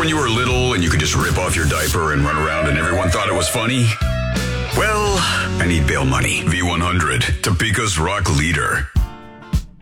when you were little and you could just rip off your diaper and run around and everyone thought it was funny? Well, I need bail money. V100, Topeka's rock leader.